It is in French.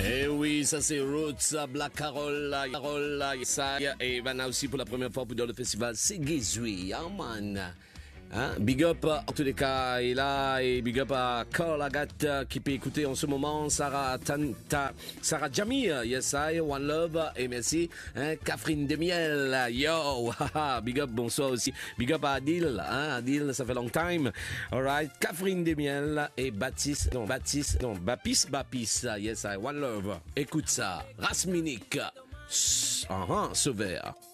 Eh oui, ça c'est Roots, Black Carol, ça, et ben là aussi pour la première fois dans le festival, c'est Gizui, oh man. Hein? Big up en tous les cas, et là, et big up à Carl Agathe qui peut écouter en ce moment, Sarah Sarah Jamir, yes I, One Love, et merci, hein, Catherine Demiel, yo, haha, big up, bonsoir aussi, big up à Adil, hein, Adil, ça fait long time, alright, Catherine Demiel et Baptiste, Bapis, yes I, One Love, écoute ça, Rasminik, Sauveur.